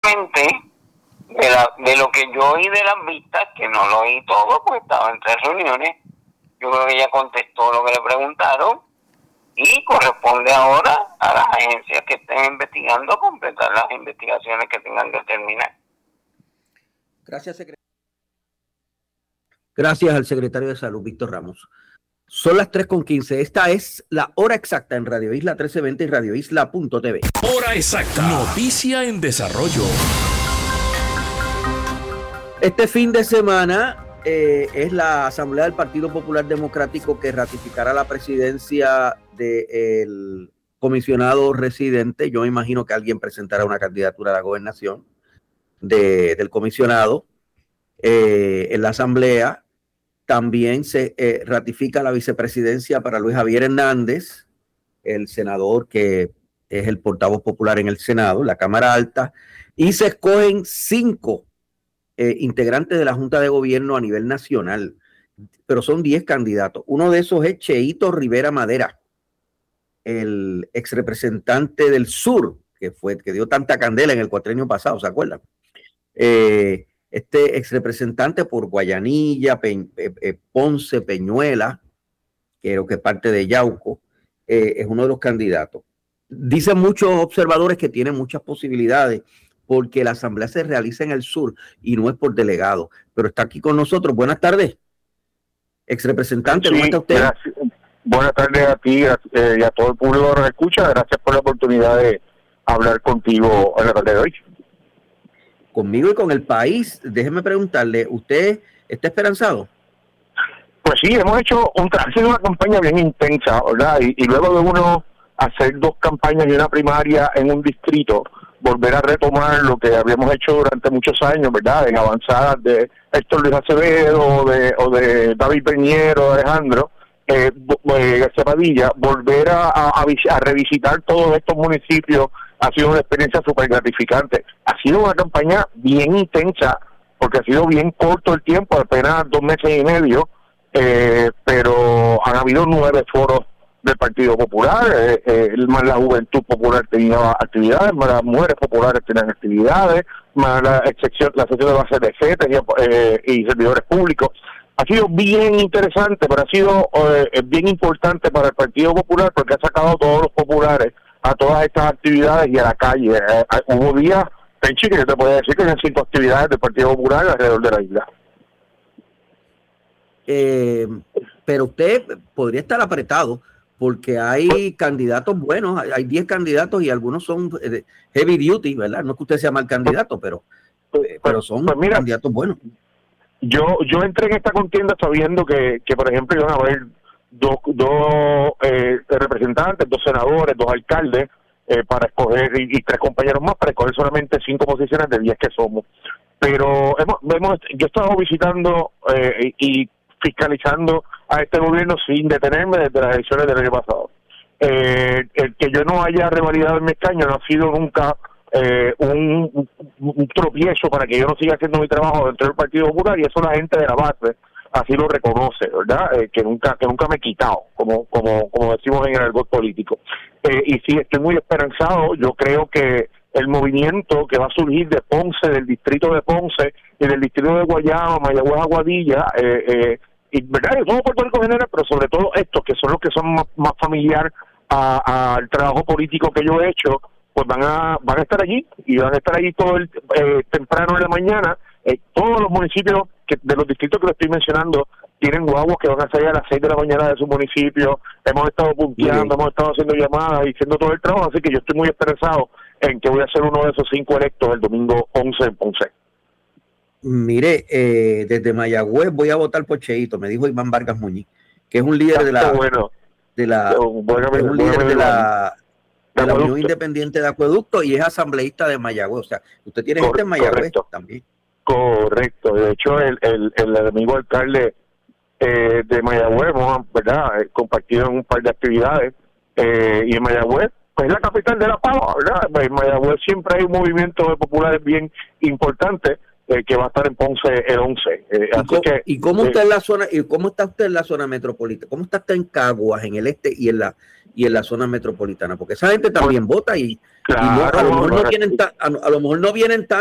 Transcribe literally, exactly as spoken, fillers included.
Aparentemente, de, la, de lo que yo oí de las vistas, que no lo oí todo, pues estaba en tres reuniones, yo creo que ella contestó lo que le preguntaron y corresponde ahora a las agencias que estén investigando completar las investigaciones que tengan que terminar. Gracias, secretario. Gracias al secretario de Salud, Víctor Ramos. Son las tres con quince. Esta es la hora exacta en Radio Isla trece veinte y Radio Isla punto t v. Hora exacta. Noticia en desarrollo. Este fin de semana eh, es la Asamblea del Partido Popular Democrático que ratificará la presidencia del comisionado residente. Yo me imagino que alguien presentará una candidatura a la gobernación de, del comisionado eh, en la Asamblea. También se eh, ratifica la vicepresidencia para Luis Javier Hernández, el senador que es el portavoz popular en el Senado, la Cámara Alta, y se escogen cinco eh, integrantes de la Junta de Gobierno a nivel nacional, pero son diez candidatos. Uno de esos es Cheito Rivera Madera, el exrepresentante del Sur, que fue que dio tanta candela en el cuatrenio pasado, ¿se acuerdan? Eh, Este exrepresentante por Guayanilla, Pe- Pe- Ponce, Peñuela, creo que parte de Yauco, eh, es uno de los candidatos. Dicen muchos observadores que tiene muchas posibilidades porque la asamblea se realiza en el sur y no es por delegado. Pero está aquí con nosotros. Buenas tardes, exrepresentante. Sí, ¿Cómo está usted? Gracias. Buenas tardes a ti eh, y a todo el público que nos escucha. Gracias por la oportunidad de hablar contigo en la tarde de hoy. Conmigo y con el país. Déjeme preguntarle, ¿usted está esperanzado? Pues sí, hemos hecho un, ha sido una campaña bien intensa, ¿verdad? Y, y luego de uno hacer dos campañas y una primaria en un distrito, volver a retomar lo que habíamos hecho durante muchos años, ¿verdad? En avanzadas de Héctor Luis Acevedo o de, o de David Peñero, Alejandro, eh, García Padilla, volver a, a, a revisitar todos estos municipios ha sido una experiencia súper gratificante. Ha sido una campaña bien intensa, porque ha sido bien corto el tiempo, apenas dos meses y medio, eh, pero han habido nueve foros del Partido Popular, eh, eh, más la Juventud Popular tenía actividades, más las mujeres populares tenían actividades, más la sección, la sección de base de fe tenía, eh, y servidores públicos. Ha sido bien interesante, pero ha sido eh, bien importante para el Partido Popular porque ha sacado a todos los populares a todas estas actividades y a la calle. Eh, hubo días, Penchi, que yo te puedo decir que hay cinco actividades del Partido Popular alrededor de la isla. Eh, pero usted podría estar apretado porque hay candidatos buenos, hay diez candidatos y algunos son heavy duty, ¿verdad? No es que usted sea mal candidato, pero, pues, pero son pues mira, candidatos buenos. Yo yo entré en esta contienda sabiendo que, que por ejemplo, iban a haber dos, dos eh, representantes, dos senadores, dos alcaldes, eh, para escoger, y, y tres compañeros más, para escoger solamente cinco posiciones de diez que somos. Pero hemos, hemos yo he estado visitando eh, y fiscalizando a este gobierno sin detenerme desde las elecciones del año pasado. Eh, el que yo no haya revalidado el mi escaño no ha sido nunca eh, un, un, un tropiezo para que yo no siga haciendo mi trabajo dentro del Partido Popular, y eso la gente de la base así lo reconoce, ¿verdad? Eh, que nunca que nunca me he quitado, como como como decimos en el argot político. Eh, y sí, estoy muy esperanzado. Yo creo que el movimiento que va a surgir de Ponce, del distrito de Ponce y del distrito de Guayama, Mayagüez, Aguadilla, eh, eh, y verdad, y todo Puerto Rico general, pero sobre todo estos que son los que son más, más familiar al trabajo político que yo he hecho, pues van a van a estar allí y van a estar allí todo el eh, temprano en la mañana. Eh, todos los municipios que, de los distritos que le estoy mencionando tienen guaguas que van a salir a las seis de la mañana de su municipio. Hemos estado punteando, hemos estado haciendo llamadas y haciendo todo el trabajo, así que yo estoy muy esperanzado en que voy a ser uno de esos cinco electos el domingo once en Ponce. Mire, eh, desde Mayagüez voy a votar por Cheito, me dijo Iván Vargas Muñiz, que es un líder de la bueno. de la, bueno, es un líder de la de la Unión Independiente de Acueducto y es asambleísta de Mayagüez. O sea, usted tiene gente en Mayagüez correcto. también. Correcto. De hecho, el, el, el amigo alcalde eh, de Mayagüez, ¿verdad?, eh, compartido en un par de actividades, eh, y en Mayagüez, pues es la capital de la pava, ¿verdad? En Mayagüez siempre hay un movimiento de populares bien importante, eh, que va a estar en Ponce el once. Eh, ¿Y, así cómo, que, ¿Y cómo eh, está en la zona, y cómo está usted en la zona metropolitana? ¿Cómo está usted en Caguas, en el este y en la y en la zona metropolitana? Porque esa gente también pues, vota y, claro, y no, a lo mejor no bueno, vienen ta, a, a lo mejor no vienen tan